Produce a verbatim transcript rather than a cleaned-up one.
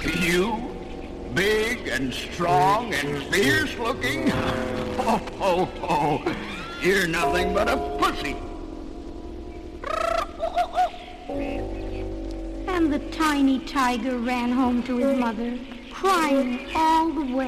You? Big and strong and fierce looking? Oh, oh, oh. You're nothing but a pussy. And the tiny tiger ran home to his mother, crying all the way.